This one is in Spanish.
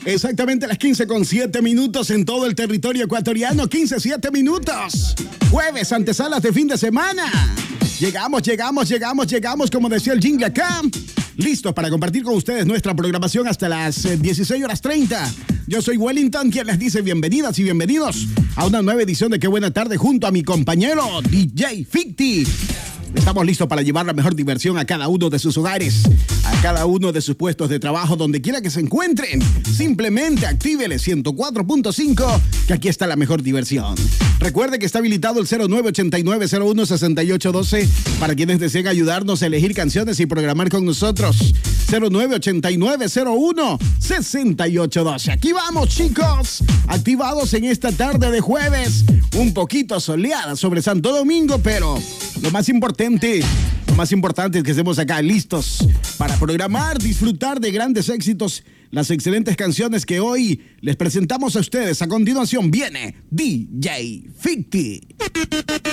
Exactamente las 15:07 en todo el territorio ecuatoriano. 15:07. Jueves, antesalas de fin de semana. Llegamos, como decía el jingle acá. Listos para compartir con ustedes nuestra programación hasta las 16:30. Yo soy Wellington, quien les dice bienvenidas y bienvenidos a una nueva edición de Qué Buena Tarde junto a mi compañero DJ Ficti. Estamos listos para llevar la mejor diversión a cada uno de sus hogares, a cada uno de sus puestos de trabajo, donde quiera que se encuentren. Simplemente actívele 104.5, que aquí está la mejor diversión. Recuerde que está habilitado el 0989-016812 para quienes deseen ayudarnos a elegir canciones y programar con nosotros. 0989-016812. Aquí vamos, chicos, activados en esta tarde de jueves, un poquito soleada sobre Santo Domingo, pero lo más importante es que estemos acá listos para programar, disfrutar de grandes éxitos, las excelentes canciones que hoy les presentamos a ustedes. A continuación viene DJ Ficti.